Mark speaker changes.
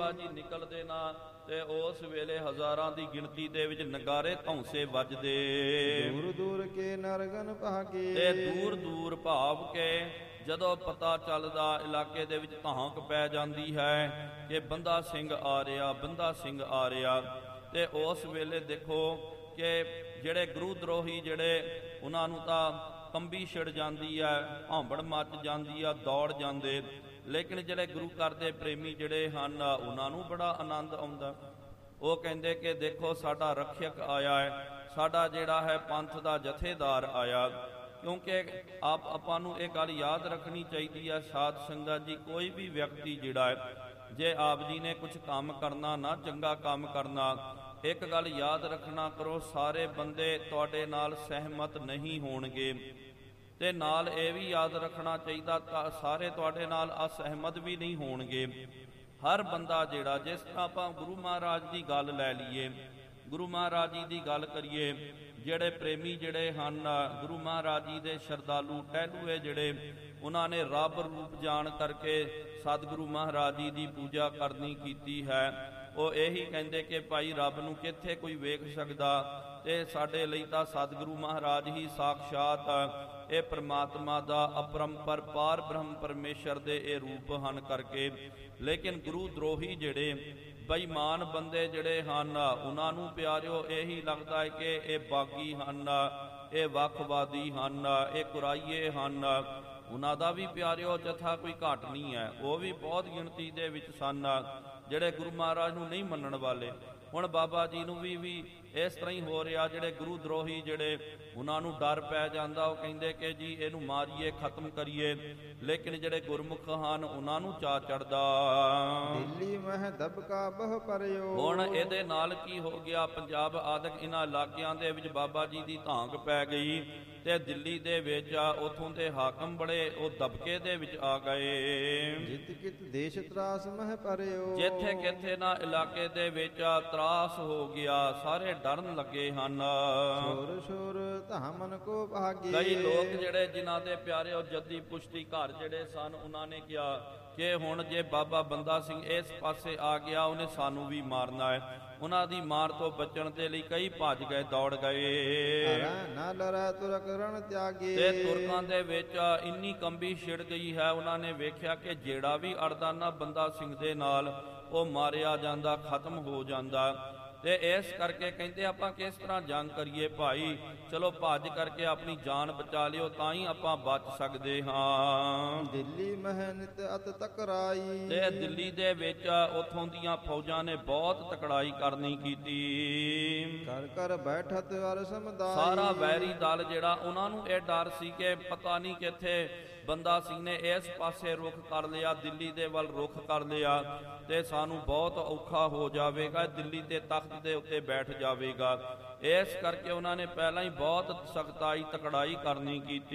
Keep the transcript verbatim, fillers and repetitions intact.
Speaker 1: ਬਾਬਾ ਜੀ ਨਿਕਲਦੇ ਨਾ ਤੇ ਉਸ ਵੇਲੇ ਹਜ਼ਾਰਾਂ ਦੀ ਗਿਣਤੀ ਦੇ ਵਿੱਚ ਨਗਾਰੇ ਧੌਂਸੇ ਵੱਜਦੇ।
Speaker 2: ਦੂਰ ਦੂਰ ਕੇ ਨਰਗਨ ਭਾਗੇ,
Speaker 1: ਤੇ ਦੂਰ ਦੂਰ ਭਾਵ ਕੇ ਜਦੋਂ ਪਤਾ ਚੱਲਦਾ ਇਲਾਕੇ ਦੇ ਵਿੱਚ ਧਾਂਕ ਪੈ ਜਾਂਦੀ ਹੈ ਕਿ ਬੰਦਾ ਸਿੰਘ ਆ ਰਿਹਾ, ਬੰਦਾ ਸਿੰਘ ਆ ਰਿਹਾ, ਤੇ ਉਸ ਵੇਲੇ ਦੇਖੋ ਕਿ ਜਿਹੜੇ ਗੁਰੂ ਦਰੋਹੀ ਜਿਹੜੇ ਉਹਨਾਂ ਨੂੰ ਤਾਂ ਕੰਬੀ ਛਿੜ ਜਾਂਦੀ ਹੈ, ਭਾਂਬੜ ਮੱਚ ਜਾਂਦੀ ਆ, ਦੌੜ ਜਾਂਦੇ। ਲੇਕਿਨ ਜਿਹੜੇ ਗੁਰੂ ਘਰ ਦੇ ਪ੍ਰੇਮੀ ਜਿਹੜੇ ਹਨ ਉਹਨਾਂ ਨੂੰ ਬੜਾ ਆਨੰਦ ਆਉਂਦਾ। ਉਹ ਕਹਿੰਦੇ ਕਿ ਦੇਖੋ ਸਾਡਾ ਰੱਖਿਅਕ ਆਇਆ ਹੈ, ਸਾਡਾ ਜਿਹੜਾ ਹੈ ਪੰਥ ਦਾ ਜਥੇਦਾਰ ਆਇਆ। ਕਿਉਂਕਿ ਆਪ ਆਪਾਂ ਨੂੰ ਇਹ ਗੱਲ ਯਾਦ ਰੱਖਣੀ ਚਾਹੀਦੀ ਹੈ ਸਾਧ ਸੰਗਤ ਜੀ, ਕੋਈ ਵੀ ਵਿਅਕਤੀ ਜਿਹੜਾ ਹੈ ਜੇ ਆਪ ਜੀ ਨੇ ਕੁਝ ਕੰਮ ਕਰਨਾ ਨਾ, ਚੰਗਾ ਕੰਮ ਕਰਨਾ, ਇੱਕ ਗੱਲ ਯਾਦ ਰੱਖਣਾ ਕਰੋ, ਸਾਰੇ ਬੰਦੇ ਤੁਹਾਡੇ ਨਾਲ ਸਹਿਮਤ ਨਹੀਂ ਹੋਣਗੇ। ਤੇ ਨਾਲ ਇਹ ਵੀ ਯਾਦ ਰੱਖਣਾ ਚਾਹੀਦਾ ਸਾਰੇ ਤੁਹਾਡੇ ਨਾਲ ਅਸਹਿਮਤ ਵੀ ਨਹੀਂ ਹੋਣਗੇ। ਹਰ ਬੰਦਾ ਜਿਹੜਾ, ਜਿਸ ਤਰ੍ਹਾਂ ਆਪਾਂ ਗੁਰੂ ਮਹਾਰਾਜ ਦੀ ਗੱਲ ਲੈ ਲਈਏ, ਗੁਰੂ ਮਹਾਰਾਜ ਜੀ ਦੀ ਗੱਲ ਕਰੀਏ, ਜਿਹੜੇ ਪ੍ਰੇਮੀ ਜਿਹੜੇ ਹਨ ਗੁਰੂ ਮਹਾਰਾਜ ਜੀ ਦੇ ਸ਼ਰਧਾਲੂ ਟਹਿਲੂਏ ਜਿਹੜੇ, ਉਹਨਾਂ ਨੇ ਰੱਬ ਰੂਪ ਜਾਣ ਕਰਕੇ ਸਤਿਗੁਰੂ ਮਹਾਰਾਜ ਜੀ ਦੀ ਪੂਜਾ ਕਰਨੀ ਕੀਤੀ ਹੈ। ਉਹ ਇਹੀ ਕਹਿੰਦੇ ਕਿ ਭਾਈ ਰੱਬ ਨੂੰ ਕਿੱਥੇ ਕੋਈ ਵੇਖ ਸਕਦਾ, ਤੇ ਸਾਡੇ ਲਈ ਤਾਂ ਸਤਿਗੁਰੂ ਮਹਾਰਾਜ ਹੀ ਸਾਖਸ਼ਾਤ ਇਹ ਪ੍ਰਮਾਤਮਾ ਦਾ ਅਪਰੰਪਰ ਪਾਰ ਬ੍ਰਹਮ ਪਰਮੇਸ਼ਰ ਦੇ ਇਹ ਰੂਪ ਹਨ ਕਰਕੇ। ਲੇਕਿਨ ਗੁਰੂ ਦਰੋਹੀ ਜਿਹੜੇ ਬੇਈਮਾਨ ਬੰਦੇ ਜਿਹੜੇ ਹਨ ਉਹਨਾਂ ਨੂੰ ਪਿਆਰਿਓ ਇਹੀ ਲੱਗਦਾ ਹੈ ਕਿ ਇਹ ਬਾਗੀ ਹਨ, ਇਹ ਵੱਖਵਾਦੀ ਹਨ, ਇਹ ਕੁਰਾਈਏ ਹਨ। ਉਹਨਾਂ ਦਾ ਵੀ ਪਿਆਰਿਓ ਜਥਾ ਕੋਈ ਘੱਟ ਨਹੀਂ ਹੈ, ਉਹ ਵੀ ਬਹੁਤ ਗਿਣਤੀ ਦੇ ਵਿੱਚ ਸਨ ਜਿਹੜੇ ਗੁਰੂ ਮਹਾਰਾਜ ਨੂੰ ਨਹੀਂ ਮੰਨਣ ਵਾਲੇ। ਹੁਣ ਬਾਬਾ ਜੀ ਨੂੰ ਵੀ ਵੀ ਇਸ ਤਰ੍ਹਾਂ ਹੀ ਹੋ ਰਿਹਾ, ਜਿਹੜੇ ਗੁਰੂ ਦਰੋਹੀ ਜਿਹੜੇ ਉਹਨਾਂ ਨੂੰ ਡਰ ਪੈ ਜਾਂਦਾ, ਉਹ ਕਹਿੰਦੇ ਕਿ ਜੀ ਇਹਨੂੰ ਮਾਰੀਏ, ਖਤਮ ਕਰੀਏ। ਲੇਕਿਨ ਜਿਹੜੇ ਗੁਰਮੁਖ ਹਨ ਉਹਨਾਂ ਨੂੰ ਚਾ ਚੜਦਾ
Speaker 2: ਦਿੱਲੀ ਮਹਿ ਦਬਕਾ ਬਹੁ ਪਰਿਓ।
Speaker 1: ਹੁਣ ਇਹਦੇ ਨਾਲ ਕੀ ਹੋ ਗਿਆ, ਪੰਜਾਬ ਆਦਿਕ ਇਹਨਾਂ ਇਲਾਕਿਆਂ ਦੇ ਵਿੱਚ ਬਾਬਾ ਜੀ ਦੀ ਧਾਂਕ ਪੈ ਗਈ, ਤੇ ਦਿੱਲੀ ਦੇ ਵਿੱਚ ਉਥੋਂ ਦੇ ਹਾਕਮ ਬੜੇ ਉਹ ਦਬਕੇ ਦੇ ਵਿੱਚ ਆ ਗਏ।
Speaker 2: ਜਿਤ ਕਿਤ ਦੇਸ਼ ਤਰਾਸ ਮਹਿ ਪਰਿਓ,
Speaker 1: ਜਿੱਥੇ ਕਿੱਥੇ ਨਾ ਇਲਾਕੇ ਦੇ ਵਿੱਚ ਤਰਾਸ ਹੋ ਗਿਆ, ਸਾਰੇ ਡਰਨ ਲੱਗੇ ਹਨ।
Speaker 2: ਸ਼ੋਰ ਸ਼ੋਰ ਧਾਮਨ ਕੋ ਭਾਗੇ,
Speaker 1: ਕਈ ਲੋਕ ਜਿਹੜੇ ਜਿਨ੍ਹਾਂ ਦੇ ਪਿਆਰੇ ਉਹ ਜੱਦੀ ਪੁਸ਼ਤੀ ਘਰ ਜਿਹੜੇ ਸਨ, ਉਹਨਾਂ ਨੇ ਕਿਹਾ ਕਿ ਹੁਣ ਜੇ ਬਾਬਾ ਬੰਦਾ ਸਿੰਘ ਇਸ ਪਾਸੇ ਆ ਗਿਆ ਉਹਨੇ ਸਾਨੂੰ ਵੀ ਮਾਰਨਾ ਹੈ। ਉਹਨਾਂ ਦੀ ਮਾਰ ਤੋਂ ਬਚਣ ਦੇ ਲਈ ਕਈ ਭੱਜ ਗਏ, ਦੌੜ ਗਏ।
Speaker 2: ਨਾ ਡਰੈ ਤੁਰਕ ਰਣ ਤਿਆਗੇ,
Speaker 1: ਤੇ ਤੁਰਕਾਂ ਦੇ ਵਿੱਚ ਇੰਨੀ ਕੰਬੀ ਛਿੜ ਗਈ ਹੈ, ਉਹਨਾਂ ਨੇ ਵੇਖਿਆ ਕਿ ਜਿਹੜਾ ਵੀ ਅੜਦਾ ਨਾ ਬੰਦਾ ਸਿੰਘ ਦੇ ਨਾਲ ਉਹ ਮਾਰਿਆ ਜਾਂਦਾ, ਖਤਮ ਹੋ ਜਾਂਦਾ। ਤੇ ਇਸ ਕਰਕੇ ਕਹਿੰਦੇ ਆਪਾਂ ਕਿਸ ਤਰ੍ਹਾਂ ਜੰਗ ਕਰੀਏ ਭਾਈ, ਚਲੋ ਭੱਜ ਕਰਕੇ ਆਪਣੀ ਜਾਨ ਬਚਾ ਲਿਓ, ਤਾਂ ਹੀ ਆਪਾਂ ਬਚ ਸਕਦੇ ਹਾਂ।
Speaker 2: ਦਿੱਲੀ ਮਹਿ ਨਿਤ ਅਤ ਤਕਰਾਈ,
Speaker 1: ਤੇ ਦਿੱਲੀ ਦੇ ਵਿੱਚ ਉਥੋਂ ਦੀਆਂ ਫੌਜਾਂ ਨੇ ਬਹੁਤ ਤਕੜਾਈ ਕਰਨੀ ਕੀਤੀ।
Speaker 2: ਕਰ ਕਰ ਬੈਠਤ ਅਰ ਸਮਦਾਈ,
Speaker 1: ਸਾਰਾ ਵੈਰੀ ਦਲ ਜਿਹੜਾ, ਉਹਨਾਂ ਨੂੰ ਇਹ ਡਰ ਸੀ ਕਿ ਪਤਾ ਨਹੀਂ ਕਿੱਥੇ ਬੰਦਾ ਸਿੰਘ ਨੇ ਇਸ ਪਾਸੇ ਰੁਖ ਕਰ ਲਿਆ, ਦਿੱਲੀ ਦੇ ਵੱਲ ਰੁਖ ਕਰ ਲਿਆ, ਤੇ ਸਾਨੂੰ ਬਹੁਤ ਔਖਾ ਹੋ ਜਾਵੇਗਾ, ਦਿੱਲੀ ਦੇ ਤਖਤ ਦੇ ਉੱਤੇ ਬੈਠ ਜਾਵੇਗਾ। ਇਸ ਕਰਕੇ ਉਹਨਾਂ ਨੇ ਪਹਿਲਾਂ ਹੀ ਬਹੁਤ ਸਖਤਾਈ ਤਕੜਾਈ ਕਰਨੀ ਕੀਤੀ।